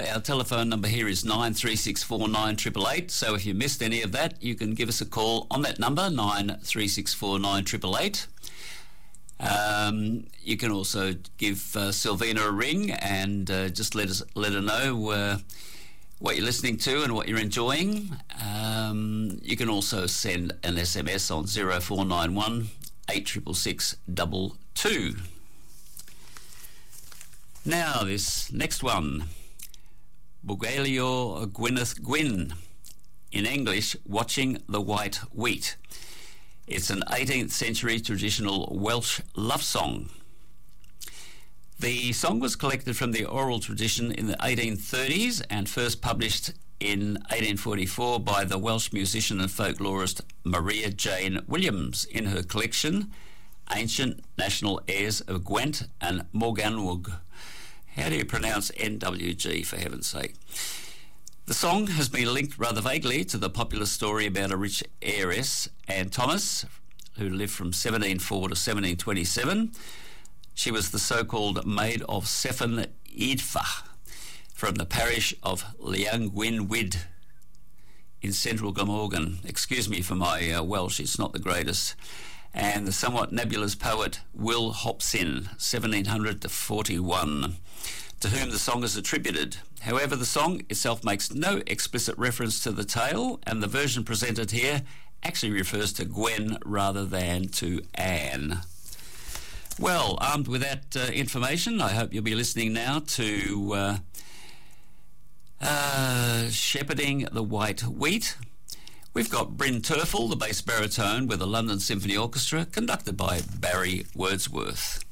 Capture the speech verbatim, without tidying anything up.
our telephone number here is nine three six four nine eight eight eight. So if you missed any of that, you can give us a call on that number, nine three six four nine eight eight eight. Um, you can also give uh, Sylvina a ring and uh, just let us let her know uh, what you're listening to and what you're enjoying. Um, you can also send an S M S on zero four nine one eight six six two two. Now this next one, Bugelio Gwyneth Gwyn, in English, Watching the White Wheat. It's an eighteenth century traditional Welsh love song. The song was collected from the oral tradition in the eighteen thirties and first published in eighteen forty-four by the Welsh musician and folklorist Maria Jane Williams in her collection Ancient National Airs of Gwent and Morgannwg. How do you pronounce N W G, for heaven's sake? The song has been linked rather vaguely to the popular story about a rich heiress, Anne Thomas, who lived from seventeen oh four to seventeen twenty-seven. She was the so-called Maid of Sephan Idfa from the parish of Llangwynwyd in central Glamorgan. Excuse me for my uh, Welsh, it's not the greatest. And the somewhat nebulous poet Will Hopsin, seventeen hundred to forty-one, to whom the song is attributed. However, the song itself makes no explicit reference to the tale, and the version presented here actually refers to Gwen rather than to Anne. Well, armed with that uh, information, I hope you'll be listening now to uh, uh, Shepherding the White Wheat. We've got Bryn Terfel, the bass baritone with the London Symphony Orchestra, conducted by Barry Wordsworth.